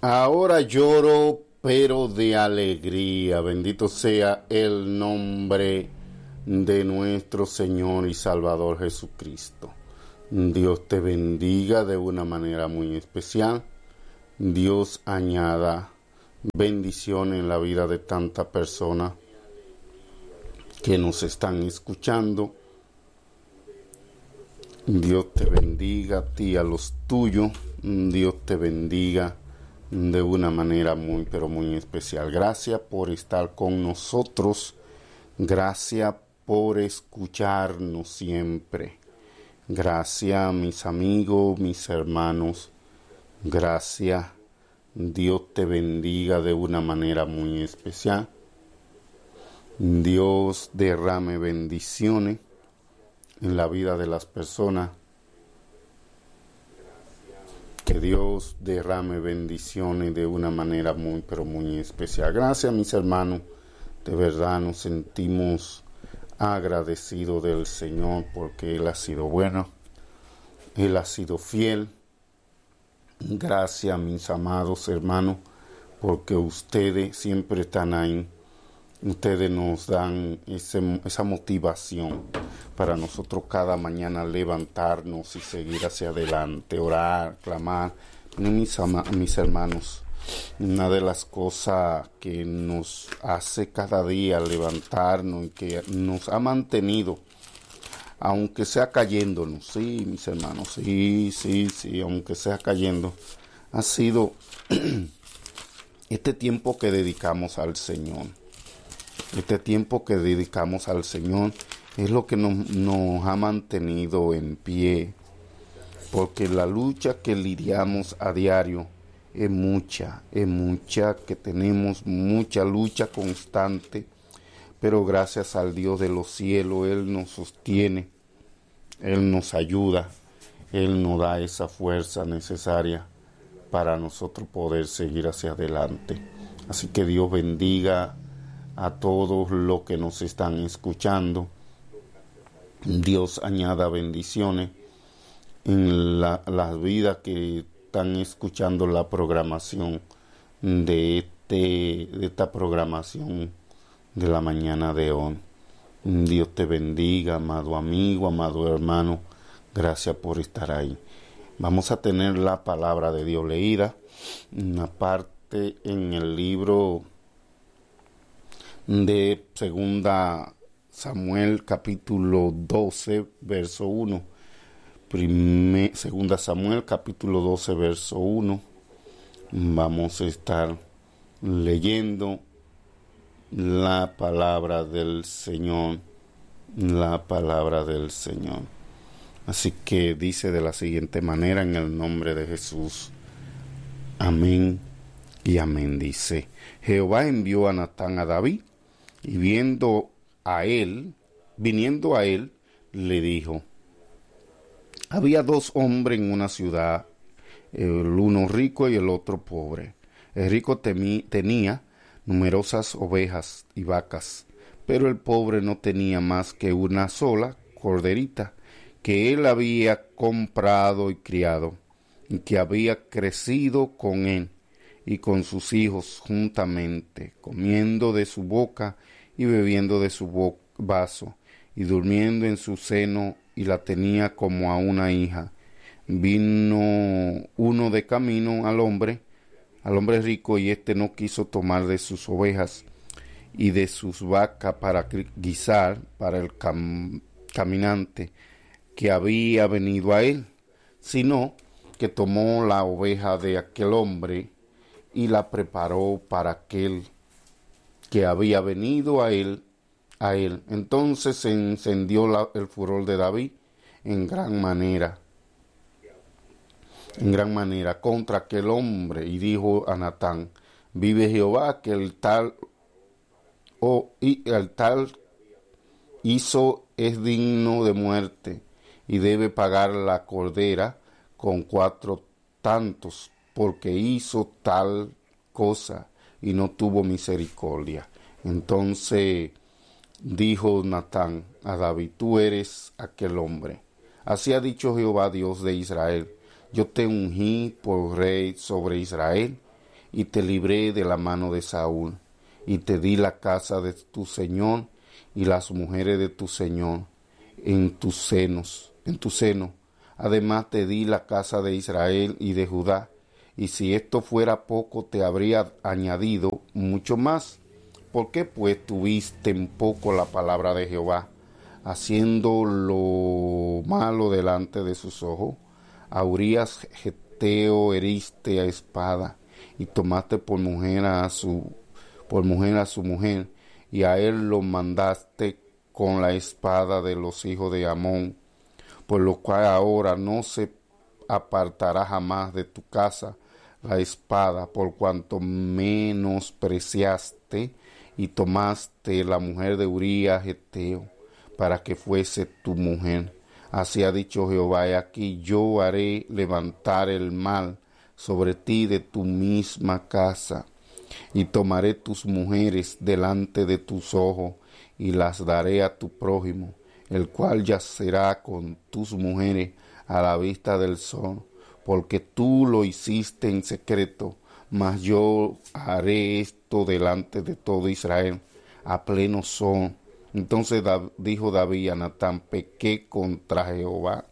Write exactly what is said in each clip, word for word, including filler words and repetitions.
Ahora lloro, pero de alegría. Bendito sea el nombre de nuestro Señor y Salvador Jesucristo. Dios te bendiga de una manera muy especial. Dios añada bendición en la vida de tantas personas que nos están escuchando. Dios te bendiga a ti, a los tuyos. Dios te bendiga de una manera muy, pero muy especial. Gracias por estar con nosotros. Gracias por escucharnos siempre. Gracias, mis amigos, mis hermanos. Gracias. Dios te bendiga de una manera muy especial. Dios derrame bendiciones en la vida de las personas. Que Dios derrame bendiciones de una manera muy, pero muy especial. Gracias, mis hermanos. De verdad nos sentimos agradecidos del Señor porque Él ha sido bueno. Él ha sido fiel. Gracias, mis amados hermanos, porque ustedes siempre están ahí. Ustedes nos dan ese, esa motivación para nosotros cada mañana levantarnos y seguir hacia adelante, orar, clamar. Mis, ama, mis hermanos, una de las cosas que nos hace cada día levantarnos y que nos ha mantenido, aunque sea cayéndonos, sí, mis hermanos, sí, sí, sí, aunque sea cayendo, ha sido este tiempo que dedicamos al Señor. Este tiempo que dedicamos al Señor es lo que nos, nos ha mantenido en pie, porque la lucha que lidiamos a diario es mucha, es mucha, que tenemos mucha lucha constante, pero gracias al Dios de los cielos, Él nos sostiene, Él nos ayuda, Él nos da esa fuerza necesaria para nosotros poder seguir hacia adelante. Así que Dios bendiga a todos los que nos están escuchando. Dios añada bendiciones en la, las vidas que están escuchando la programación de, este, de esta programación de la mañana de hoy. Dios te bendiga, amado amigo, amado hermano. Gracias por estar ahí. Vamos a tener la palabra de Dios leída, una parte en el libro de Segunda Samuel, capítulo doce, verso uno. Primer, Segunda Samuel, capítulo doce, verso uno. Vamos a estar leyendo la palabra del Señor, la palabra del Señor. Así que dice de la siguiente manera, en el nombre de Jesús. Amén y amén. Dice: Jehová envió a Natán a David, y viendo a él, viniendo a él, le dijo: había dos hombres en una ciudad, el uno rico y el otro pobre. El rico temí, tenía numerosas ovejas y vacas, pero el pobre no tenía más que una sola corderita, que él había comprado y criado, y que había crecido con él y con sus hijos juntamente, comiendo de su boca y bebiendo de su bo- vaso, y durmiendo en su seno, y la tenía como a una hija. Vino uno de camino al hombre, al hombre rico, y éste no quiso tomar de sus ovejas y de sus vacas para guisar para el cam- caminante que había venido a él, sino que tomó la oveja de aquel hombre y la preparó para aquel que había venido a él, a él. Entonces se encendió la, el furor de David en gran manera, en gran manera contra aquel hombre, y dijo a Natán: vive Jehová, que el tal o y el tal hizo es digno de muerte, y debe pagar la cordera con cuatro tantos, porque hizo tal cosa y no tuvo misericordia. Entonces dijo Natán a David: tú eres aquel hombre. Así ha dicho Jehová, Dios de Israel: yo te ungí por rey sobre Israel, y te libré de la mano de Saúl, y te di la casa de tu señor y las mujeres de tu señor en tus senos, en tu seno. Además te di la casa de Israel y de Judá, y si esto fuera poco te habría añadido mucho más. ¿Por qué pues tuviste en poco la palabra de Jehová, haciendo lo malo delante de sus ojos? A Urías Geteo heriste a espada, y tomaste por mujer a su por mujer a su mujer, y a él lo mandaste con la espada de los hijos de Amón, por lo cual ahora no se apartará jamás de tu casa la espada, por cuanto menospreciaste y tomaste la mujer de Urías Geteo, para que fuese tu mujer. Así ha dicho Jehová, y aquí yo haré levantar el mal sobre ti de tu misma casa, y tomaré tus mujeres delante de tus ojos, y las daré a tu prójimo, el cual yacerá con tus mujeres a la vista del sol, porque tú lo hiciste en secreto, mas yo haré esto delante de todo Israel, a pleno sol. Entonces dijo David a Natán, pequé contra Jehová.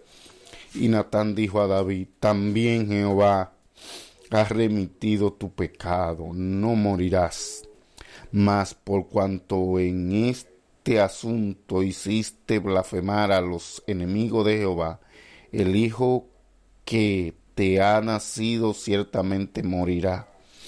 Y Natán dijo a David, también Jehová ha remitido tu pecado, no morirás. Mas por cuanto en este asunto hiciste blasfemar a los enemigos de Jehová, el hijo que te ha nacido ciertamente morirá.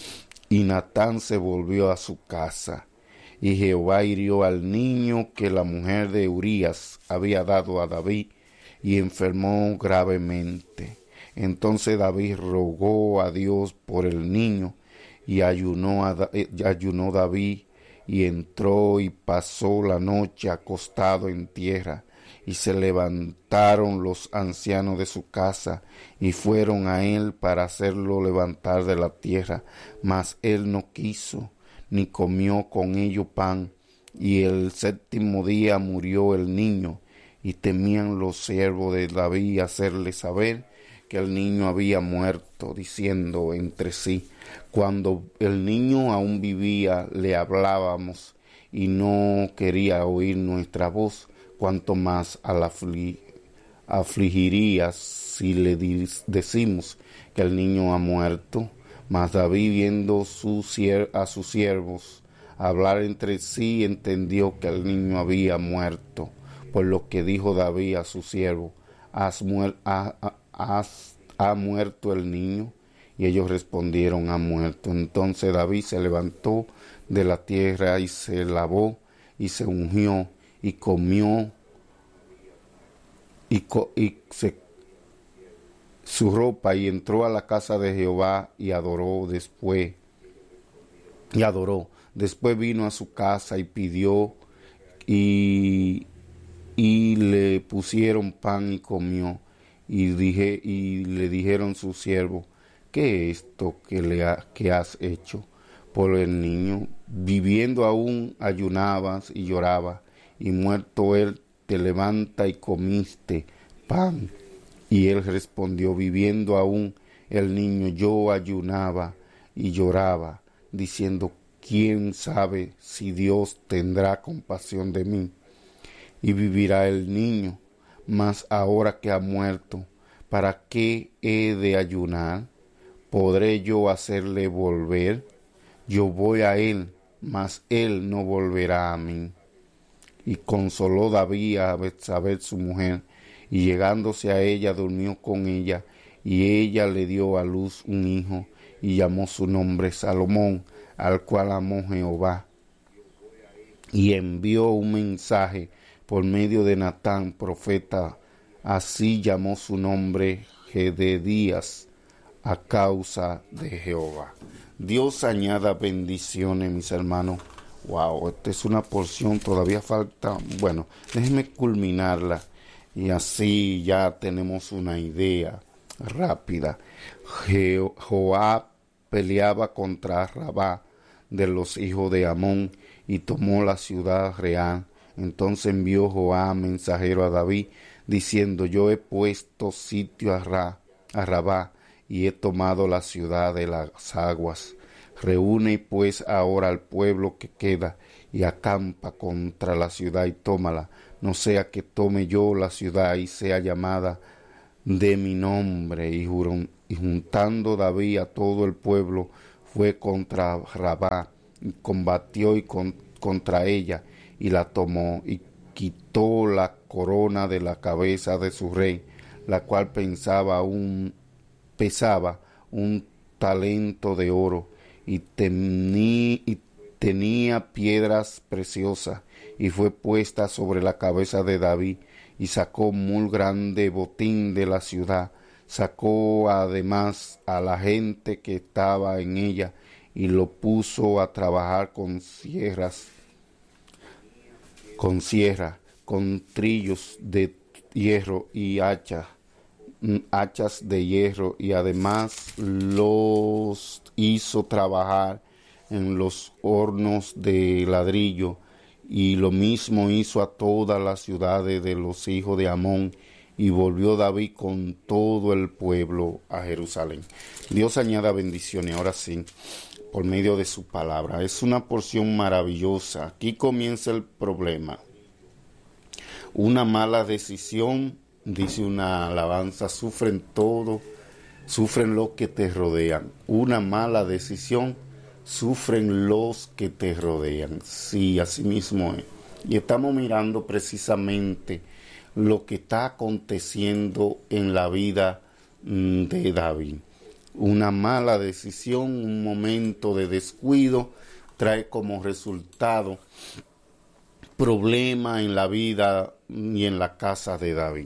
Y Natán se volvió a su casa, y Jehová hirió al niño que la mujer de Urías había dado a David, y enfermó gravemente. Entonces David rogó a Dios por el niño, y ayunó, a, eh, ayunó David, y entró y pasó la noche acostado en tierra. Y se levantaron los ancianos de su casa, y fueron a él para hacerlo levantar de la tierra. Mas él no quiso, ni comió con ellos pan. Y el séptimo día murió el niño, y temían los siervos de David hacerle saber que el niño había muerto, diciendo entre sí, cuando el niño aún vivía le hablábamos, y no quería oír nuestra voz, cuanto más al afli- afligiría si le decimos que el niño ha muerto. Mas David, viendo su sier- a sus siervos hablar entre sí, entendió que el niño había muerto, por lo que dijo David a su siervo, ¿Has, muer- ha, ha- has- ¿ha muerto el niño? Y ellos respondieron, ha muerto. Entonces David se levantó de la tierra y se lavó y se ungió y comió y, co- y se, su ropa, y entró a la casa de Jehová y adoró después y adoró. Después vino a su casa y pidió, y, y le pusieron pan y comió. Y dije y le dijeron sus siervos, ¿qué es esto que le ha, que has hecho por el niño? Viviendo aún ayunabas y llorabas, y muerto él te levanta y comiste pan. Y él respondió, viviendo aún el niño yo ayunaba y lloraba, diciendo, ¿quién sabe si Dios tendrá compasión de mí? Y vivirá el niño. Mas ahora que ha muerto, ¿para qué he de ayunar? ¿Podré yo hacerle volver? Yo voy a él, mas él no volverá a mí. Y consoló David a Betsabé su mujer, y llegándose a ella durmió con ella, y ella le dio a luz un hijo, y llamó su nombre Salomón, al cual amó Jehová. Y envió un mensaje por medio de Natán, profeta, así llamó su nombre Gededías, a causa de Jehová. Dios añada bendiciones, mis hermanos. Wow, esta es una porción, todavía falta, bueno, déjenme culminarla y así ya tenemos una idea rápida. Je- Joab peleaba contra Rabá de los hijos de Amón y tomó la ciudad real. Entonces envió Joab mensajero a David, diciendo, yo he puesto sitio a, Ra, a Rabá, y he tomado la ciudad de las aguas. Reúne pues ahora al pueblo que queda y acampa contra la ciudad y tómala, no sea que tome yo la ciudad y sea llamada de mi nombre. Y, juró, y juntando David a todo el pueblo, fue contra Rabá, y combatió y con, contra ella, y la tomó, y quitó la corona de la cabeza de su rey, la cual pensaba un, pesaba un talento de oro, y, tení, y tenía piedras preciosas, y fue puesta sobre la cabeza de David, y sacó muy grande botín de la ciudad. Sacó además a la gente que estaba en ella, y lo puso a trabajar con sierras, con sierra, con trillos de hierro y hachas, hachas de hierro, y además los hizo trabajar en los hornos de ladrillo, y lo mismo hizo a todas las ciudades de los hijos de Amón, y volvió David con todo el pueblo a Jerusalén. Dios añada bendiciones, ahora sí, por medio de su palabra. Es una porción maravillosa. Aquí comienza el problema. Una mala decisión, dice una alabanza, sufren todo, sufren los que te rodean. Una mala decisión, sufren los que te rodean. Sí, así mismo es. Y estamos mirando precisamente lo que está aconteciendo en la vida de David. Una mala decisión, un momento de descuido, trae como resultado problema en la vida y en la casa de David.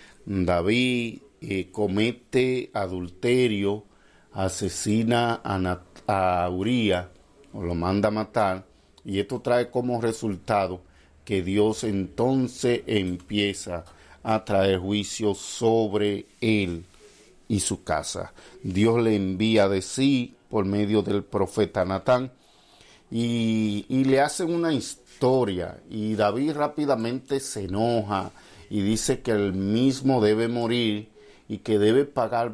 David eh, comete adulterio, asesina a, Nat- a Uría, o lo manda a matar, y esto trae como resultado que Dios entonces empieza a traer juicio sobre él y su casa. Dios le envía de sí por medio del profeta Natán, y, y le hacen una historia, y David rápidamente se enoja y dice que él mismo debe morir y que debe pagar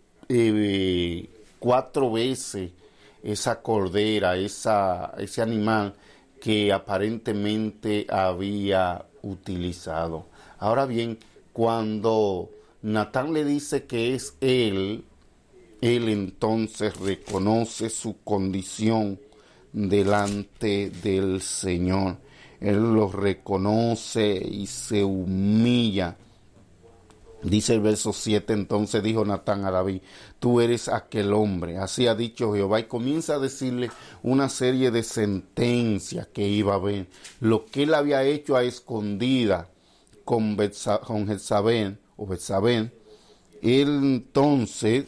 eh, cuatro veces esa cordera, esa, ese animal que aparentemente había utilizado. Ahora bien, cuando Natán le dice que es él, él entonces reconoce su condición delante del Señor. Él lo reconoce y se humilla. Dice el verso siete, entonces dijo Natán a David, tú eres aquel hombre, así ha dicho Jehová, y comienza a decirle una serie de sentencias que iba a ver, lo que él había hecho a escondida con, Betsa, con Jezabel, o Betsabé, él entonces,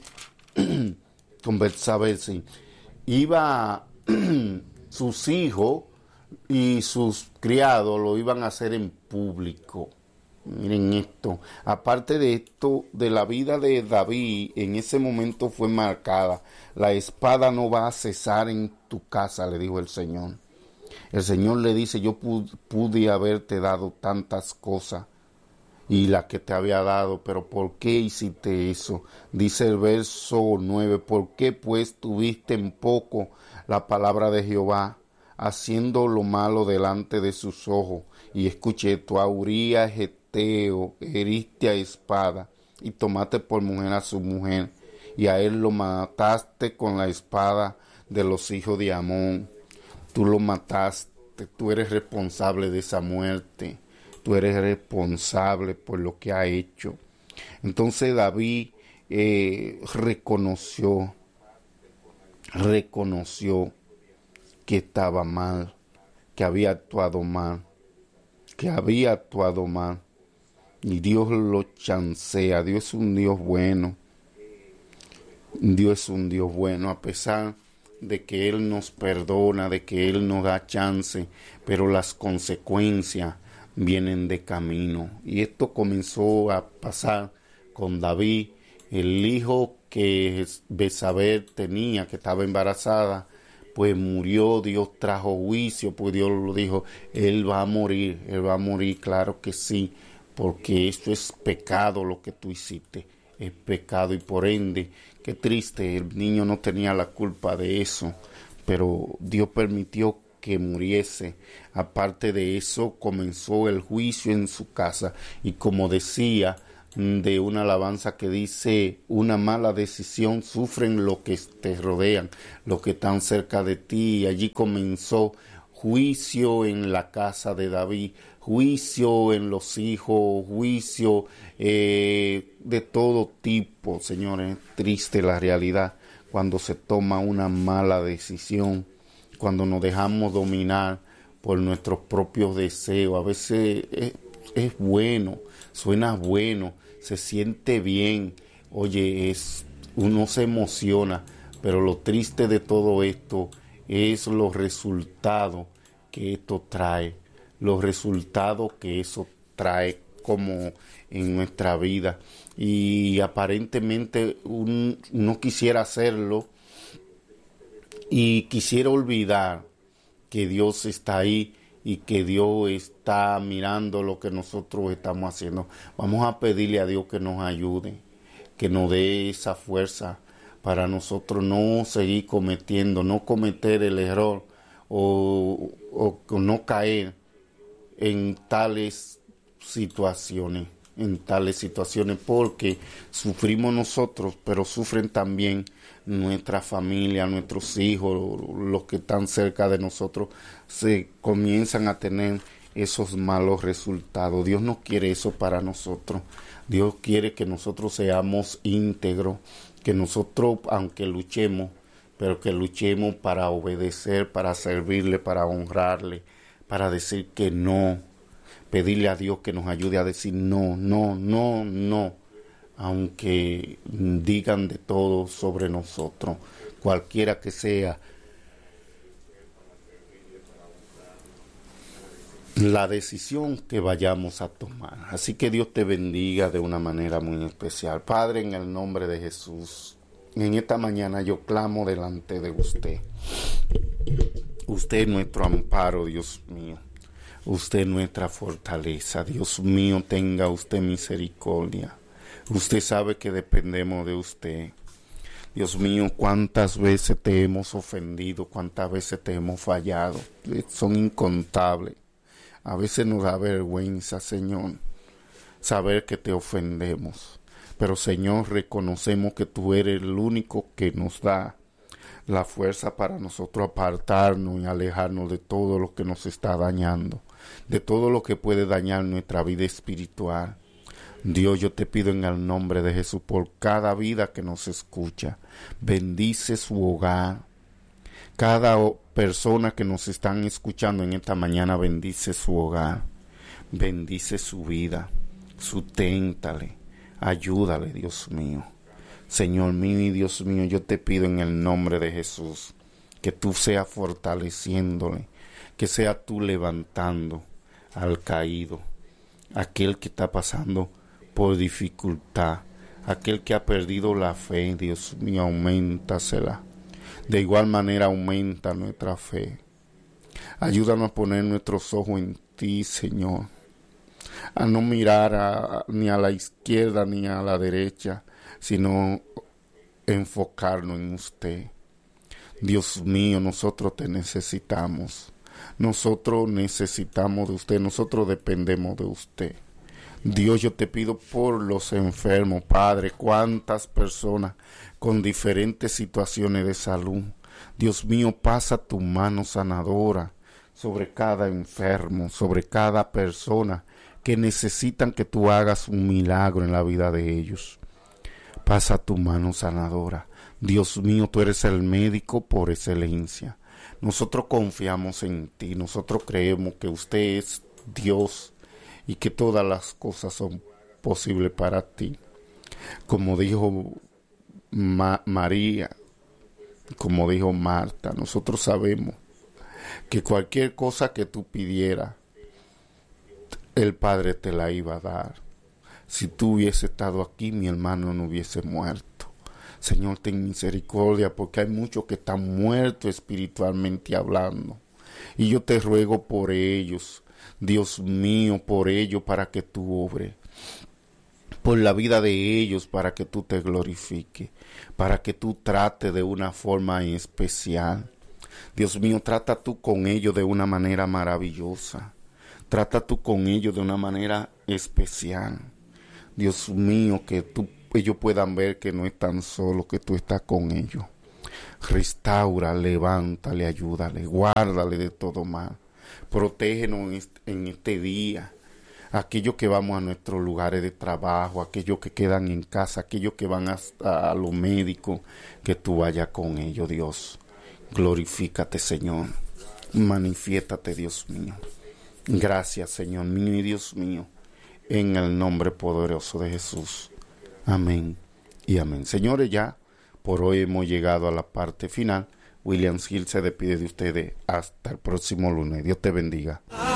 con Betsabé, sí, iba, sus hijos y sus criados lo iban a hacer en público. Miren esto, aparte de esto, de la vida de David en ese momento fue marcada. La espada no va a cesar en tu casa, le dijo el Señor. El Señor le dice, yo pude, pude haberte dado tantas cosas y la que te había dado, pero ¿por qué hiciste eso? Dice el verso nueve, ¿por qué pues tuviste en poco la palabra de Jehová, haciendo lo malo delante de sus ojos? Y escuché, tu a Urías Heteo heriste a espada, y tomaste por mujer a su mujer, y a él lo mataste con la espada de los hijos de Amón. Tú lo mataste, tú eres responsable de esa muerte, tú eres responsable por lo que ha hecho. Entonces David eh, reconoció, reconoció que estaba mal, que había actuado mal, que había actuado mal. Y Dios lo chancea. Dios es un Dios bueno. Dios es un Dios bueno, a pesar de que Él nos perdona, de que Él nos da chance, pero las consecuencias vienen de camino. Y esto comenzó a pasar con David, el hijo que Betsabé tenía, que estaba embarazada, pues murió. Dios trajo juicio, pues Dios lo dijo, él va a morir, él va a morir, claro que sí, porque esto es pecado lo que tú hiciste, es pecado, y por ende qué triste, el niño no tenía la culpa de eso, pero Dios permitió que muriese. Aparte de eso, comenzó el juicio en su casa, y como decía de una alabanza que dice, una mala decisión sufren los que te rodean, los que están cerca de ti, y allí comenzó juicio en la casa de David, juicio en los hijos, juicio eh, de todo tipo. Señores, triste la realidad cuando se toma una mala decisión, cuando nos dejamos dominar por nuestros propios deseos. A veces es, es bueno, suena bueno, se siente bien, oye, es, uno se emociona, pero lo triste de todo esto es los resultados que esto trae, los resultados que eso trae como en nuestra vida. Y aparentemente un, no quisiera hacerlo y quisiera olvidar que Dios está ahí y que Dios está mirando lo que nosotros estamos haciendo. Vamos a pedirle a Dios que nos ayude, que nos dé esa fuerza para nosotros no seguir cometiendo, no cometer el error o, o, o no caer en tales situaciones, en tales situaciones, porque sufrimos nosotros, pero sufren también nuestra familia, nuestros hijos, los que están cerca de nosotros, se comienzan a tener esos malos resultados. Dios no quiere eso para nosotros. Dios quiere que nosotros seamos íntegros, que nosotros, aunque luchemos, pero que luchemos para obedecer, para servirle, para honrarle, para decir que no, pedirle a Dios que nos ayude a decir no, no, no, no, aunque digan de todo sobre nosotros, cualquiera que sea la decisión que vayamos a tomar. Así que Dios te bendiga de una manera muy especial. Padre, en el nombre de Jesús, en esta mañana yo clamo delante de usted. Usted es nuestro amparo, Dios mío. Usted es nuestra fortaleza. Dios mío, tenga usted misericordia. Usted sabe que dependemos de usted. Dios mío, cuántas veces te hemos ofendido, cuántas veces te hemos fallado. Son incontables. A veces nos da vergüenza, Señor, saber que te ofendemos. Pero, Señor, reconocemos que tú eres el único que nos da la fuerza para nosotros apartarnos y alejarnos de todo lo que nos está dañando, de todo lo que puede dañar nuestra vida espiritual. Dios, yo te pido en el nombre de Jesús por cada vida que nos escucha. Bendice su hogar. Cada persona que nos están escuchando en esta mañana, bendice su hogar. Bendice su vida. Susténtale. Ayúdale, Dios mío. Señor mío y Dios mío, yo te pido en el nombre de Jesús que tú seas fortaleciéndole, que seas tú levantando al caído, aquel que está pasando por dificultad, aquel que ha perdido la fe. Dios mío, auméntasela. De igual manera aumenta nuestra fe. Ayúdanos a poner nuestros ojos en ti, Señor, a no mirar a, ni a la izquierda ni a la derecha, sino enfocarnos en usted. Dios mío, nosotros te necesitamos. Nosotros necesitamos de usted, nosotros dependemos de usted. Dios, yo te pido por los enfermos, Padre, cuántas personas con diferentes situaciones de salud. Dios mío, pasa tu mano sanadora sobre cada enfermo, sobre cada persona que necesitan que tú hagas un milagro en la vida de ellos. Pasa tu mano sanadora. Dios mío, tú eres el médico por excelencia. Nosotros confiamos en ti, nosotros creemos que usted es Dios y que todas las cosas son posibles para ti. Como dijo Ma- María, como dijo Marta, nosotros sabemos que cualquier cosa que tú pidieras, el Padre te la iba a dar. Si tú hubiese estado aquí, mi hermano no hubiese muerto. Señor, ten misericordia, porque hay muchos que están muertos espiritualmente hablando. Y yo te ruego por ellos, Dios mío, por ellos, para que tú obres. por la vida de ellos, para que tú te glorifiques, para que tú trates de una forma especial. Dios mío, trata tú con ellos de una manera maravillosa. Trata tú con ellos de una manera especial. Dios mío, que tú, ellos puedan ver que no están solos, que tú estás con ellos. Restaura, levántale, ayúdale, guárdale de todo mal. Protégenos en este día. Aquellos que vamos a nuestros lugares de trabajo, aquellos que quedan en casa, aquellos que van hasta a los médicos, que tú vayas con ellos, Dios. Glorifícate, Señor. Manifiéstate, Dios mío. Gracias, Señor mío y Dios mío. En el nombre poderoso de Jesús. Amén y amén. Señores, ya por hoy hemos llegado a la parte final. William Hill se despide de ustedes hasta el próximo lunes. Dios te bendiga.